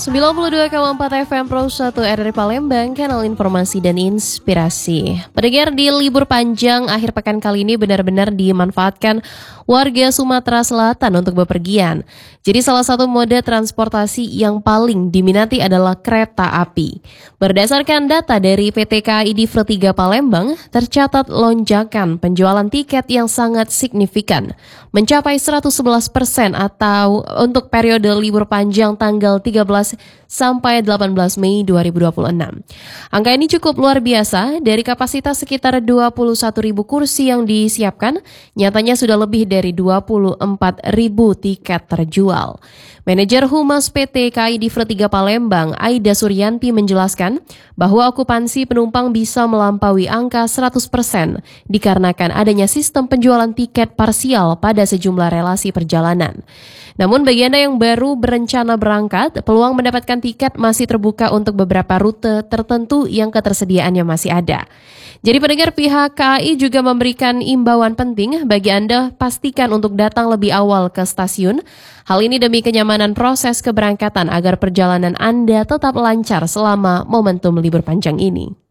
92,4 FM Pro 1 RRI Palembang, kanal informasi dan inspirasi. Pendengar, di libur panjang akhir pekan kali ini benar-benar dimanfaatkan warga Sumatera Selatan untuk bepergian. Jadi salah satu moda transportasi yang paling diminati adalah kereta api. Berdasarkan data dari PT KAI Difra 3 Palembang, tercatat lonjakan penjualan tiket yang sangat signifikan, mencapai 111% atau untuk periode libur panjang tanggal 13 sampai 18 Mei 2026. Angka ini cukup luar biasa. Dari kapasitas sekitar 21.000 kursi yang disiapkan, nyatanya sudah lebih dari 24.000 tiket terjual. Manajer Humas PT KAI Difra 3 Palembang, Aida Suryanti menjelaskan bahwa okupansi penumpang bisa melampaui angka 100% dikarenakan adanya sistem penjualan tiket parsial pada sejumlah relasi perjalanan. Namun bagi Anda yang baru berencana berangkat, peluang mendapatkan tiket masih terbuka untuk beberapa rute tertentu yang ketersediaannya masih ada. Jadi pendengar, pihak KAI juga memberikan imbauan penting bagi Anda, pastikan untuk datang lebih awal ke stasiun. Hal ini demi kenyamanan proses keberangkatan agar perjalanan Anda tetap lancar selama momentum libur panjang ini.